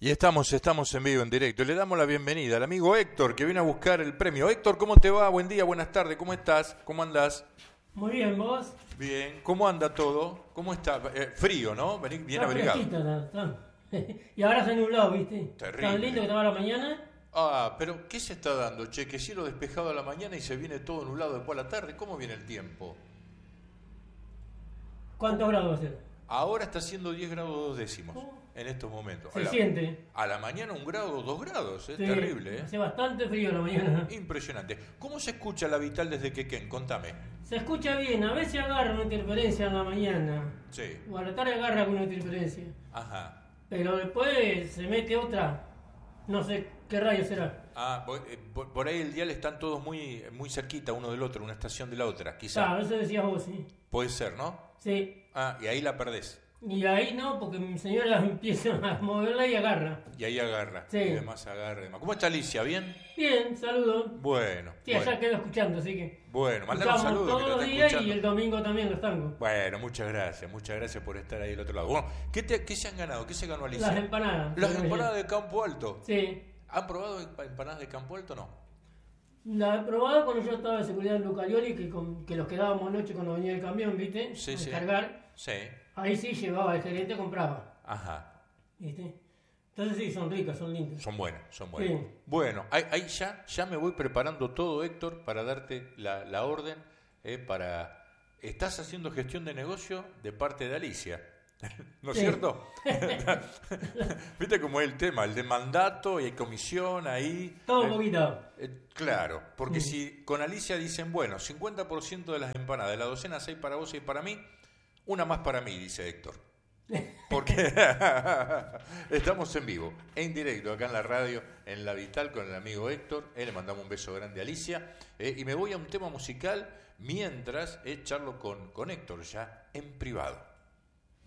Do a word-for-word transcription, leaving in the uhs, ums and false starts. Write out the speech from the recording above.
Y estamos, estamos en vivo, en directo. Le damos la bienvenida al amigo Héctor, que viene a buscar el premio. Héctor, ¿cómo te va? Buen día, buenas tardes. ¿Cómo estás? ¿Cómo andás? Muy bien, ¿vos? Bien. ¿Cómo anda todo? ¿Cómo está? Eh, frío, ¿no? Vení bien Está abrigado. fresquito, está, está. Y ahora se ha nublado, ¿viste? Terrible. Tan lindo que estaba la mañana. Ah, pero ¿qué se está dando, che? Que cielo despejado a la mañana y se viene todo nublado después a la tarde. ¿Cómo viene el tiempo? ¿Cuántos grados va a ser? Ahora está haciendo diez grados dos décimos Oh. en estos momentos. Se a la, siente. A la mañana un grado, dos grados. Es Sí, terrible, ¿eh? Hace bastante frío en la mañana. Impresionante. ¿Cómo se escucha la Vital desde Quequén? Contame. Se escucha bien, a veces agarra una interferencia en la mañana. Sí. O a la tarde agarra alguna interferencia. Ajá. Pero después se mete otra. No sé qué rayo será. Ah, por, eh, por- por ahí el dial están todos muy, muy cerquita uno del otro, una estación de la otra, quizá. Claro, eso decías vos, sí. Puede ser, ¿no? Sí. Ah, y ahí la perdés. Y ahí no, porque mi señora empieza a moverla y agarra. Y ahí agarra. Sí. Y demás agarra. y demás. ¿Cómo está Alicia? ¿Bien? Bien, saludo. Bueno. Sí, bueno. allá quedo escuchando, así que. Bueno, mandale un Escuchamos saludo que todos lo los está días escuchando. y el domingo también los tangos. Bueno, muchas gracias, muchas gracias por estar ahí del otro lado. Bueno, ¿qué, te- qué se han ganado? ¿Qué se ganó Alicia? Las empanadas. Las Sí, empanadas de Campo Alto. Sí. ¿Han probado emp- empanadas de Campo Alto o no? La he probado cuando yo estaba de seguridad en Lucalioli, que, con- que los quedábamos anoche cuando venía el camión, ¿viste? Sí, a sí. cargar. Sí. Ahí sí llevaba, el gerente compraba. Ajá. ¿Viste? Entonces sí, son ricas, son lindas. Son buenas, son buenas. Sí. Bueno, ahí, ahí ya, ya me voy preparando todo, Héctor, para darte la, la orden, eh, para... Estás haciendo gestión de negocio de parte de Alicia, ¿no es Sí. cierto? ¿Viste cómo es el tema? El de mandato y hay comisión ahí. Todo un Eh, poquito. eh, claro, porque Mm. si con Alicia dicen, bueno, cincuenta por ciento de las empanadas, de la docena, seis para vos, seis para mí, una más para mí, dice Héctor. Porque estamos en vivo, en directo, acá en la radio, en La Vital, con el amigo Héctor. Eh, le mandamos un beso grande a Alicia. Eh, y me voy a un tema musical mientras eh, charlo con, con Héctor ya en privado.